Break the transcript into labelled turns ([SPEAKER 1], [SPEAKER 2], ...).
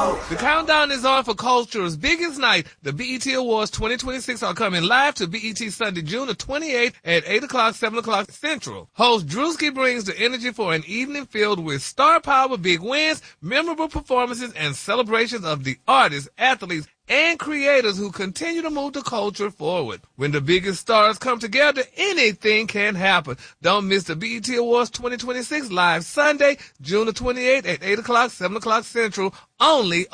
[SPEAKER 1] The countdown is on for culture's biggest night. The BET Awards 2026 are coming live to BET Sunday, June the 28th at 8 o'clock, 7 o'clock Central. Host Drewski brings the energy for an evening filled with star power, big wins, memorable performances, and celebrations of the artists, athletes, and creators who continue to move the culture forward. When the biggest stars come together, anything can happen. Don't miss the BET Awards 2026 live Sunday, June the 28th at 8 o'clock, 7 o'clock Central, only